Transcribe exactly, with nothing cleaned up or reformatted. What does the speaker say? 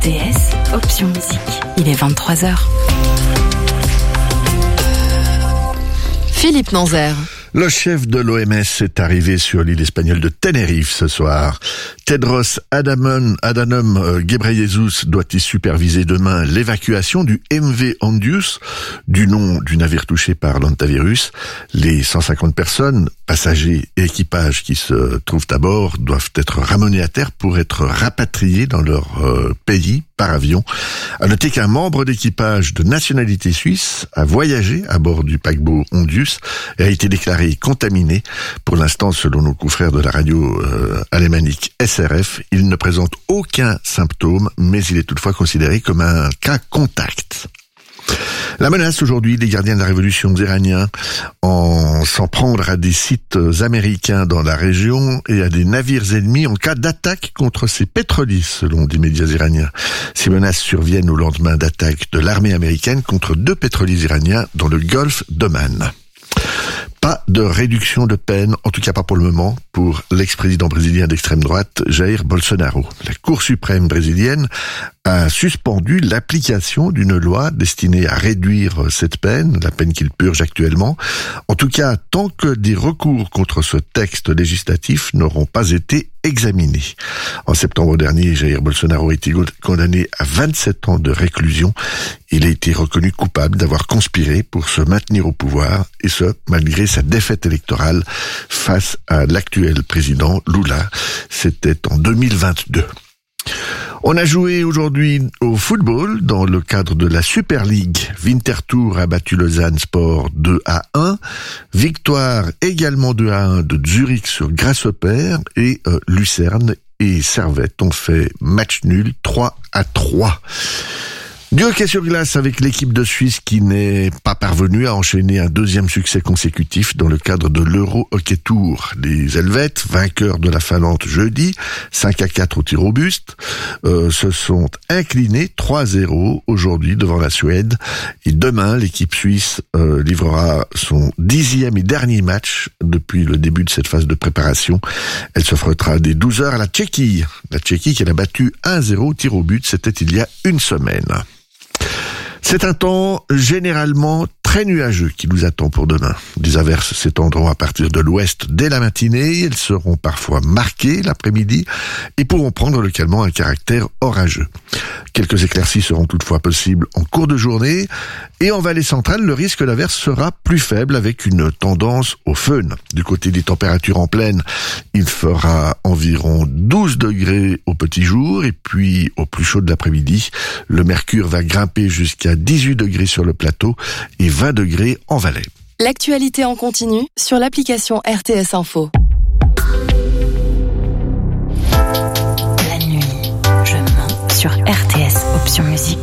T S, option musique. Il est vingt-trois heures. Philippe Nanzer. Le chef de l'O M S est arrivé sur l'île espagnole de Tenerife ce soir. Tedros Adhanom, Adhanom Ghebreyesus doit y superviser demain l'évacuation du M V Ondius, du nom du navire touché par l'hantavirus. Les cent cinquante personnes, passagers et équipages qui se trouvent à bord doivent être ramenés à terre pour être rapatriés dans leur euh, pays par avion. À noter qu'un membre d'équipage de nationalité suisse a voyagé à bord du paquebot Ondius et a été déclaré contaminé. Pour l'instant, selon nos confrères de la radio euh, alémanique S R F, il ne présente aucun symptôme, mais il est toutefois considéré comme un cas contact. La menace aujourd'hui des gardiens de la révolution iraniens en s'en prendre à des sites américains dans la région et à des navires ennemis en cas d'attaque contre ces pétroliers, selon des médias iraniens. Ces menaces surviennent au lendemain d'attaques de l'armée américaine contre deux pétroliers iraniens dans le golfe d'Oman. Pas de réduction de peine, en tout cas pas pour le moment, pour l'ex-président brésilien d'extrême droite, Jair Bolsonaro. La Cour suprême brésilienne a suspendu l'application d'une loi destinée à réduire cette peine, la peine qu'il purge actuellement. En tout cas, tant que des recours contre ce texte législatif n'auront pas été examinés. En septembre dernier, Jair Bolsonaro a été condamné à vingt-sept ans de réclusion. Il a été reconnu coupable d'avoir conspiré pour se maintenir au pouvoir, et ce, malgré sa défaite électorale face à l'actuel président Lula. C'était en deux mille vingt-deux. On a joué aujourd'hui au football dans le cadre de la Super League. Winterthur a battu Lausanne Sport deux à un. Victoire également deux à un de Zurich sur Grasshopper et euh, Lucerne et Servette ont fait match nul trois à trois. Du hockey sur glace avec l'équipe de Suisse qui n'est pas parvenue à enchaîner un deuxième succès consécutif dans le cadre de l'Euro Hockey Tour. Les Helvètes, vainqueurs de la Finlande jeudi, cinq à quatre au tir au buste, euh, se sont inclinés trois à zéro aujourd'hui devant la Suède. Et demain, l'équipe suisse euh, livrera son dixième et dernier match depuis le début de cette phase de préparation. Elle se frottera dès douze heures à la Tchéquie. La Tchéquie qui a battu un à zéro au tir au but, c'était il y a une semaine. C'est un temps généralement très nuageux qui nous attend pour demain. Des averses s'étendront à partir de l'ouest dès la matinée. Elles seront parfois marquées l'après-midi et pourront prendre localement un caractère orageux. Quelques éclaircies seront toutefois possibles en cours de journée. Et en vallée centrale, le risque d'averse sera plus faible avec une tendance au fun. Du côté des températures en plaine, il fera environ douze degrés au petit jour et puis au plus chaud de l'après-midi, le mercure va grimper jusqu'à dix-huit degrés sur le plateau et vingt degrés en vallée. L'actualité en continu sur l'application R T S Info. La nuit, je mens sur R T S Option Musique.